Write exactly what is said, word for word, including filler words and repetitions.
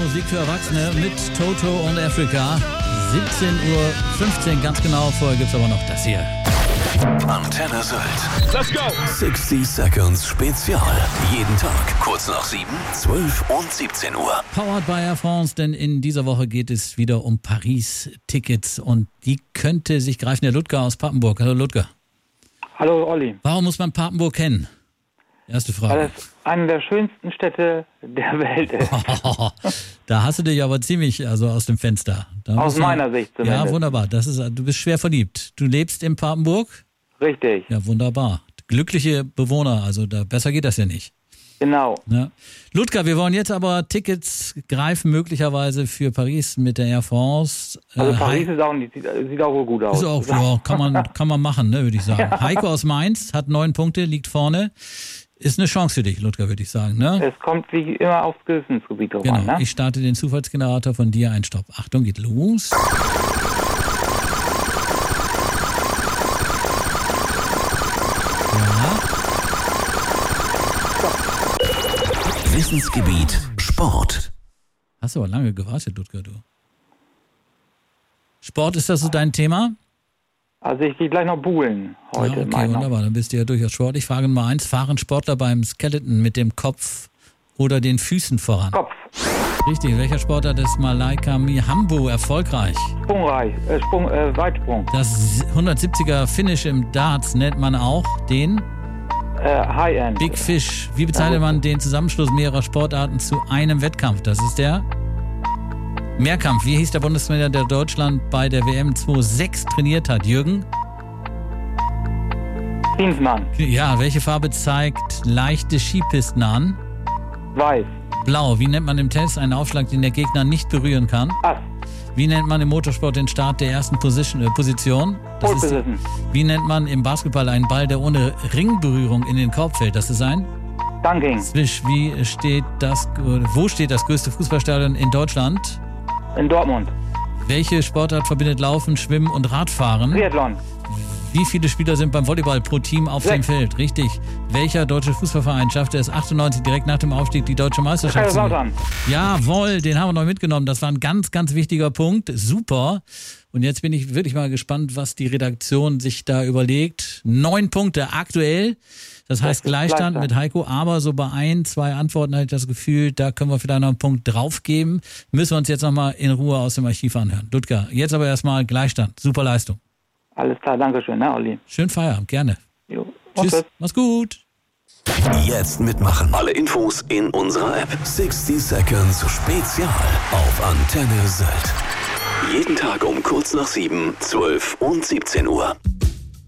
Musik für Erwachsene mit Toto und Africa. siebzehn Uhr fünfzehn ganz genau. Vorher gibt's aber noch das hier. Antenne Sylt. Let's go! sixty Seconds Spezial. Jeden Tag kurz nach sieben, zwölf und siebzehn Uhr. Powered by Air France, denn in dieser Woche geht es wieder um Paris-Tickets und die könnte sich greifen. Der Ludger aus Papenburg. Hallo Ludger. Hallo Olli. Warum muss man Papenburg kennen? Erste Frage. Weil es eine der schönsten Städte der Welt ist. Da hast du dich aber ziemlich also aus dem Fenster. Da aus du, meiner Sicht zumindest. Ja, wunderbar. Das ist, du bist schwer verliebt. Du lebst in Papenburg? Richtig. Ja, wunderbar. Glückliche Bewohner, also da besser geht das ja nicht. Genau. Ja. Ludger, wir wollen jetzt aber Tickets greifen, möglicherweise für Paris mit der Air France. Also äh, Paris He- ist auch nicht, sieht, sieht auch wohl gut aus. Ist auch, ja, kann man, kann man machen, ne, würde ich sagen. Ja. Heiko aus Mainz hat neun Punkte, liegt vorne. Ist eine Chance für dich, Ludger, würde ich sagen. Ne? Es kommt wie immer aufs Gewissensgebiet drauf genau. an. Ne? Ich starte den Zufallsgenerator von dir. Ein Stopp. Achtung, geht los. Ja. Wissensgebiet Sport. Hast du aber lange gewartet, Ludger, du. Sport, ist das so dein Thema? Also ich gehe gleich noch buhlen heute. Ja, okay, wunderbar. Dann bist du ja durchaus sportlich. Frage Nummer eins. Fahren Sportler beim Skeleton mit dem Kopf oder den Füßen voran? Kopf. Richtig. Welcher Sportler ist Malaika Mihambo erfolgreich? Sprungreich, äh, Sprung, äh, Weitsprung. Das hundertsiebziger Finish im Darts nennt man auch den Äh, High-End. Big Fish. Wie bezeichnet man den Zusammenschluss mehrerer Sportarten zu einem Wettkampf? Das ist der Mehrkampf. Wie hieß der Bundestrainer, der Deutschland bei der W M zweitausendsechs trainiert hat? Jürgen? Zinsmann. Ja, welche Farbe zeigt leichte Skipisten an? Weiß. Blau. Wie nennt man im Tennis einen Aufschlag, den der Gegner nicht berühren kann? Ass. Wie nennt man im Motorsport den Start der ersten Position? Äh, Position? Das ist, wie nennt man im Basketball einen Ball, der ohne Ringberührung in den Korb fällt? Das ist ein Dunking. Swish. Wie steht das, wo steht das größte Fußballstadion in Deutschland? In Dortmund. Welche Sportart verbindet Laufen, Schwimmen und Radfahren? Triathlon. Wie viele Spieler sind beim Volleyball pro Team auf Sechs. dem Feld? Richtig. Welcher deutsche Fußballverein schaffte es achtundneunzig direkt nach dem Aufstieg die deutsche Meisterschaft zu gewinnen? Jawohl, den haben wir noch mitgenommen. Das war ein ganz, ganz wichtiger Punkt. Super. Und jetzt bin ich wirklich mal gespannt, was die Redaktion sich da überlegt. Neun Punkte aktuell. Das heißt Gleichstand mit Heiko, aber so bei ein, zwei Antworten hatte ich das Gefühl, da können wir vielleicht noch einen Punkt draufgeben. Müssen wir uns jetzt nochmal in Ruhe aus dem Archiv anhören. Ludger, jetzt aber erstmal Gleichstand. Super Leistung. Alles klar, danke schön, ne, Olli? Schönen Feierabend, gerne. Jo. Tschüss, tschüss. mach's gut. Jetzt mitmachen. Alle Infos in unserer App. sixty Seconds Spezial auf Antenne Sylt. Jeden Tag um kurz nach sieben, zwölf und siebzehn Uhr.